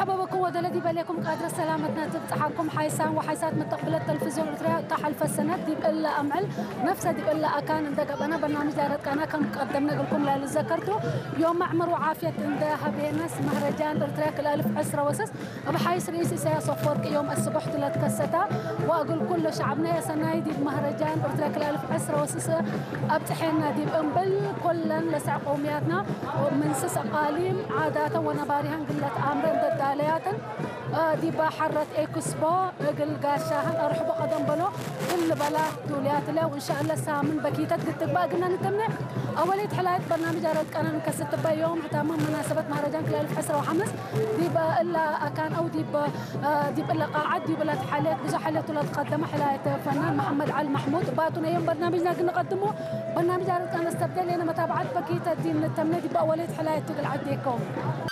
مرحبا بكم ودلدي بالكم قادرة سلامتنا تبصحكم حيسان وحيسات من تقبل التلفزيون الإرتراء تحلف السنة دي بإلا أمعل نفسها دي بإلا أكان اندقب أنا برنامج دارت أنا كم قدمنا لكم لا ذكرته يوم عمر وعافية انداها بينس مهرجان الإرتراء الألف عسرة وسس بحيث رئيسي سيصفرك يوم الصبح ثلاث كستا وأقول كل شعبنا يا سناي دي مهرجان الإرتراء الألف عسرة وسس أبتحينا دي بأنبل كلا لسع قومياتنا ومن سس أقاليم عادات ونباريهن قلت أمر دالياتن دي بحرة إكسبو قل قاشاهن أرحب قدم بلو كل بلاد دوليات له وإن شاء الله سامن بكيتات قلت بقى قلنا نتمنى أوليت حلقة برنامج أردت أنا نكسرت بقى يوم تمام مناسبة مهرجان كل ألف عسرة وحمس دي بقى إلا أكان أو دي بقى قاعد دي بقى حلقة بزا حلقة ولا تقدم حلقة فنان محمد علي محمود باتنا يوم برنامجنا قلنا نقدمه برنامج أردت أنا استبدل لنا متابعات بكيتات دي نتمنى دي بقى أوليت حلقة تقول عديكم